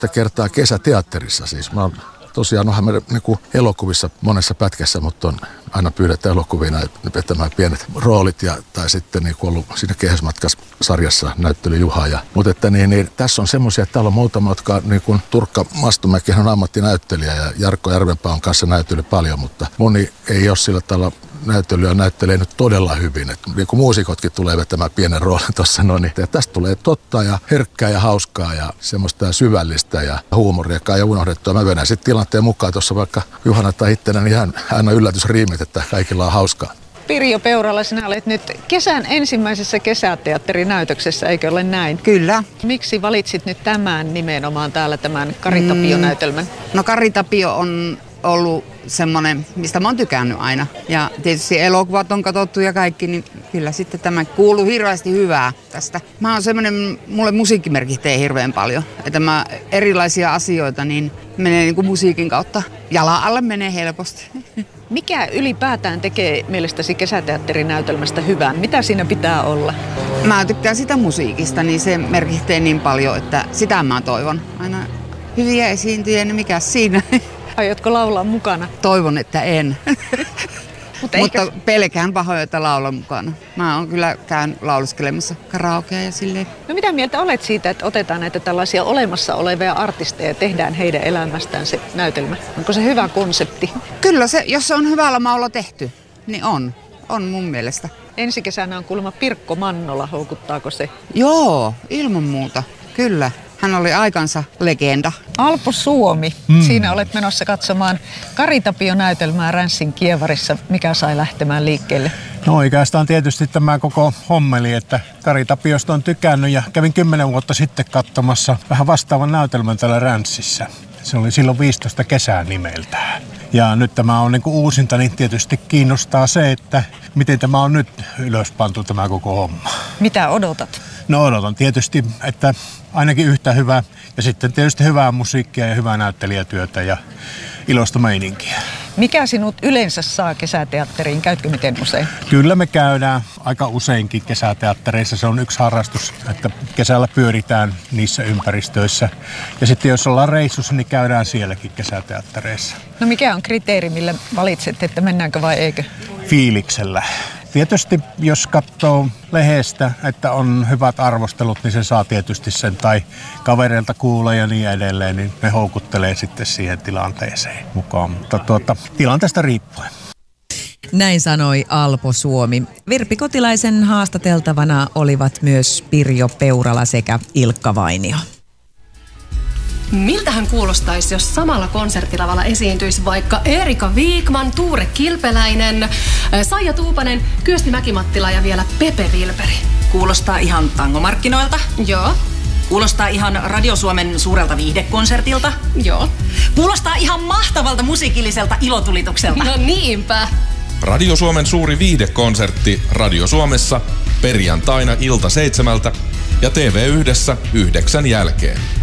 kertaa kesäteatterissa siis. Mä oon tosiaan onhan me niin elokuvissa monessa pätkässä, mutta on aina pyydetään elokuviin vetämään pienet roolit tai sitten niin ollut siinä Kehäsmatkas-sarjassa näyttely Juha. Mutta että tässä on semmoisia, että täällä on muutama, jotka niin kuin Turkka Mastomäki on ammattinäyttelijä ja Jarkko Järvenpää on kanssa näytellyt paljon, mutta moni ei ole sillä tavalla näyttelyä näyttelee nyt todella hyvin. Et niin kuin muusikotkin tulee vetämään pienen roolin tuossa niin tästä tulee totta ja herkkää ja hauskaa ja semmoista syvällistä ja huumoriakaan ja unohdettua. Mä vedän sitten tilanteen mukaan tuossa vaikka Juhana tai ittenä, niin ihan aina yllätysriimit, että kaikilla on hauskaa. Pirjo Peurala, sinä olet nyt kesän ensimmäisessä kesäteatterinäytöksessä, eikö ole näin? Kyllä. Miksi valitsit nyt tämän nimenomaan täällä tämän Kari Tapio-näytelmän? No Kari Tapio on ollut semmoinen, mistä mä oon tykännyt aina. Ja tietysti elokuvat on katsottu ja kaikki, niin kyllä sitten tämä kuuluu hirveästi hyvää tästä. Mä oon semmoinen, mulle musiikki merkitsee hirveän paljon. Että mä erilaisia asioita niin menee niin kuin musiikin kautta. Jalan alle menee helposti. Mikä ylipäätään tekee mielestäsi kesäteatterinäytelmästä hyvää? Mitä siinä pitää olla? Mä tykkään sitä musiikista, niin se merkitsee niin paljon, että sitä mä toivon. Aina hyviä esiintyjiä, niin mikä siinä? Aiotko laulaa mukana? Toivon, että en. Mutta pelkään pahoin, että laulan mukana. Mä oon kyllä käyn lauluskelemassa karaokea ja silleen. No mitä mieltä olet siitä, että otetaan näitä tällaisia olemassa olevia artisteja ja tehdään heidän elämästään se näytelmä? Onko se hyvä konsepti? Kyllä se, jos se on hyvällä maulla tehty, niin on. On mun mielestä. Ensi kesänä on kuulemma Pirkko Mannola, houkuttaako se? Joo, ilman muuta. Kyllä. Hän oli aikansa legenda. Alpo Suomi. Siinä olet menossa katsomaan Kari Tapio-näytelmää Ränssin Kievarissa. Mikä sai lähtemään liikkeelle? No oikeastaan tietysti tämä koko hommeli, että Kari Tapiosta on tykännyt ja kävin 10 vuotta sitten katsomassa vähän vastaavan näytelmän täällä Ränssissä. Se oli silloin 15 kesää nimeltään. Ja nyt tämä on niin kuin uusinta, niin tietysti kiinnostaa se, että miten tämä on nyt ylöspantu tämä koko homma. Mitä odotat? No odotan tietysti, että ainakin yhtä hyvää ja sitten tietysti hyvää musiikkia ja hyvää näyttelijätyötä ja iloista meininkiä. Mikä sinut yleensä saa kesäteatteriin? Käytkö miten usein? Kyllä me käydään aika useinkin kesäteattereissa. Se on yksi harrastus, että kesällä pyöritään niissä ympäristöissä. Ja sitten jos ollaan reissussa, niin käydään sielläkin kesäteattereissa. No mikä on kriteeri, millä valitset, että mennäänkö vai eikö? Fiiliksellä. Tietysti jos katsoo lehdestä, että on hyvät arvostelut, niin se saa tietysti sen. Tai kavereilta kuulee ja niin edelleen, niin ne houkuttelee sitten siihen tilanteeseen mukaan. Mutta tilanteesta riippuen. Näin sanoi Alpo Suomi. Virpi Kotilaisen haastateltavana olivat myös Pirjo Peurala sekä Ilkka Vainio. Miltähän kuulostaisi, jos samalla konserttilavalla esiintyisi vaikka Erika Viikman, Tuure Kilpeläinen, Saija Tuupanen, Kyösti Mäkimattila ja vielä Pepe Vilperi? Kuulostaa ihan tangomarkkinoilta. Joo. Kuulostaa ihan Radio Suomen suurelta viihdekonsertilta. Joo. Kuulostaa ihan mahtavalta musiikilliselta ilotulitukselta. No niinpä. Radio Suomen suuri viihdekonsertti Radio Suomessa perjantaina ilta 7 ja TV1 9 jälkeen.